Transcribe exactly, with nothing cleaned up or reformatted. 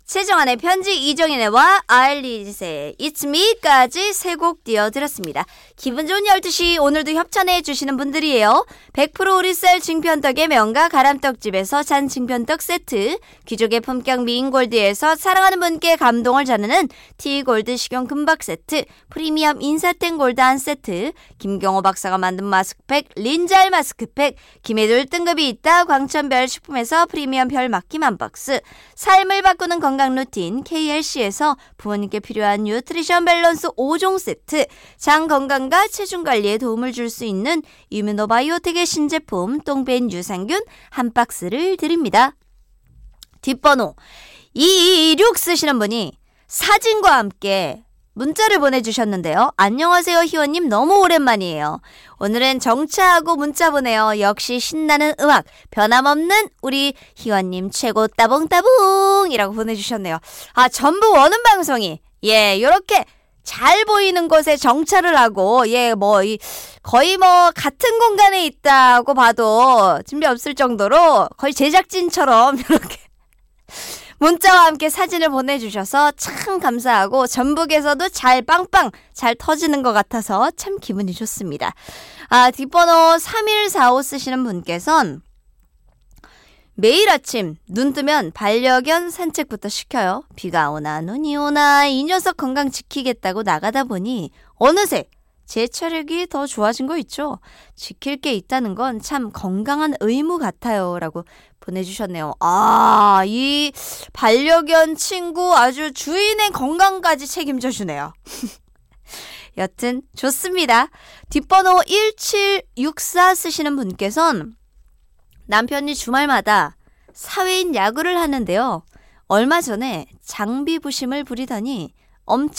최정안의 편지, 이정현의와 아일리스의 It's Me까지 세 곡 띄워드렸습니다. 기분 좋은 열두 시 오늘도 협찬해 주시는 분들이에요. 백 퍼센트 오리쌀 징편떡의 명가 가람떡집에서 잔 징편떡 세트, 귀족의 품격 미인골드에서 사랑하는 분께 감동을 자르는 티골드 식용 금박 세트, 프리미엄 인사땡 골드 한 세트, 김경호 박사가 만든 마스크팩 린잘 마스크팩, 김해돌 등급이 있다 광천별 식품에서 프리미엄 별 맡김 한 박스, 삶을 바꾸는 건강 건강 루틴 케이엘씨에서 부모님께 필요한 뉴트리션 밸런스 오 종 세트, 장 건강과 체중 관리에 도움을 줄 수 있는 이뮤노바이오텍의 신제품 똥벤 유산균 한 박스를 드립니다. 뒷번호 이이이육 쓰시는 분이 사진과 함께 문자를 보내주셨는데요. 안녕하세요 희원님, 너무 오랜만이에요. 오늘은 정차하고 문자 보내요. 역시 신나는 음악, 변함없는 우리 희원님 최고 따봉따봉 이라고 보내주셨네요. 아, 전북 원음 방송이 예 요렇게 잘 보이는 곳에 정차를 하고 예 뭐 이 거의 뭐 같은 공간에 있다고 봐도 준비 없을 정도로 거의 제작진처럼 이렇게 문자와 함께 사진을 보내주셔서 참 감사하고 전북에서도 잘 빵빵 잘 터지는 것 같아서 참 기분이 좋습니다. 아, 뒷번호 삼일사오 쓰시는 분께서는 매일 아침 눈 뜨면 반려견 산책부터 시켜요. 비가 오나 눈이 오나 이 녀석 건강 지키겠다고 나가다 보니 어느새 제 체력이 더 좋아진 거 있죠. 지킬 게 있다는 건 참 건강한 의무 같아요 라고 보내주셨네요. 아, 이 반려견 친구 아주 주인의 건강까지 책임져 주네요. 여튼 좋습니다. 뒷번호 일칠육사 쓰시는 분께서는 남편이 주말마다 사회인 야구를 하는데요. 얼마 전에 장비 부심을 부리더니 엄청